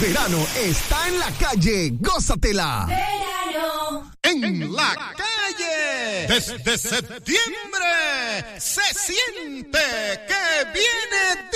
verano está en la calle. ¡Gózatela! Verano en la calle. Desde septiembre se siente que viene